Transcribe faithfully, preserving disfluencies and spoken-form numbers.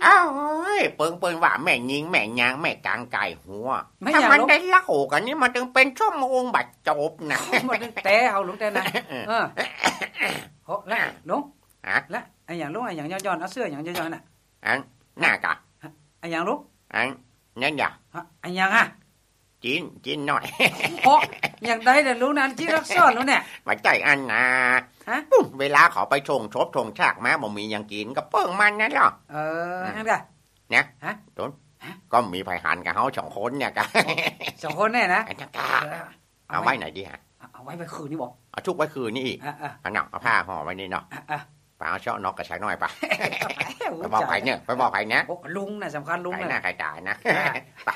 อ้าวเปิงเปิงว่าแม่ยิงแม่ยางแม่กลางไก่หัวถ้ามันได้เล่ากันนี่มันถึงเป็นชั่วโมงบัดจบนะมันแต่เอาลุงแต่นะเออโหแล้วลุงฮะแล้วไอ้อย่างลุงไอ้อย่างย้อนๆเอาเสื้ออย่างย้อนๆน่ะอันน่ากะไอ้อย่างลุงอันนั่นอย่าไอ้อย่างอ่ะจีนจีนหน่อยโอ้อย่างใดเด้อลุงนั่นจีนรักซ่อนลุงเนี่ยมาใจอันนะฮะเวลาเขาไปชงชบชงฉากมาบ่มีหยังกินก็เปิ้งมันนั่นหรอเออนั่นกะเนี่ยฮะต้นก็มีไผหันกับเฮาสองคนเนี่ยกะสองคนแน่นะเอาไว้ไหนดีฮะเอาไว้ไปคืนนี่บ่เอาชุกไว้คืนนี่อีกเอาหนักเอาผ้าห่อไว้นี่เนาะไปเอาเชาะนกกับชายน้อยไปไปบอกไผเนี่ยไปบอกไผนะลุงน่ะสำคัญลุงน่ะใครหน้าใครตานะ